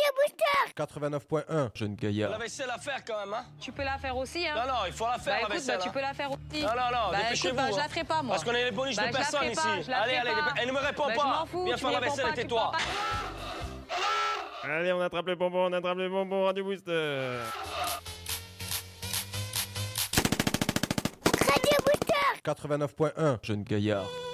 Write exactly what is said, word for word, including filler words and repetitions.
Booster quatre-vingt-neuf point un, Jeune gaillard. La vaisselle à faire quand même, hein? Tu peux la faire aussi, hein. Non, non, il faut la faire, Bah la écoute, vaisselle. bah, tu hein. peux la faire aussi. Non, non, non, bah, dépêchez-vous. écoute, bah, je hein. la ferai pas, moi. Parce qu'on est les bonus Bah, de je la personne ferai ici. pas, je la allez, ferai allez, pas. dépêche- elle ne me répond Bah, je pas. m'en fous, Viens tu faire la réponds vaisselle pas, et tu tais-toi. prends pas- Allez, on attrape les bonbons, on attrape les bonbons, Radio Booster. Radio Booster quatre-vingt-neuf point un, Jeune gaillard.